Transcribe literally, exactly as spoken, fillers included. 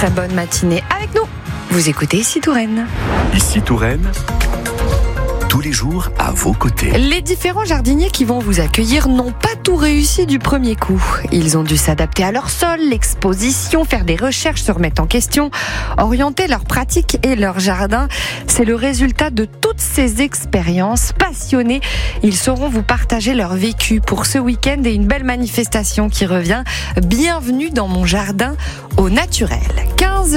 très bonne matinée avec nous. Vous écoutez Ici Touraine. Ici Touraine, tous les jours à vos côtés. Les différents jardiniers qui vont vous accueillir n'ont pas tout réussi du premier coup. Ils ont dû s'adapter à leur sol, l'exposition, faire des recherches, se remettre en question, orienter leurs pratiques et leur jardin. C'est le résultat de toutes ces expériences. Passionnés, ils sauront vous partager leur vécu pour ce week-end et une belle manifestation qui revient. Bienvenue dans mon jardin au naturel. quinze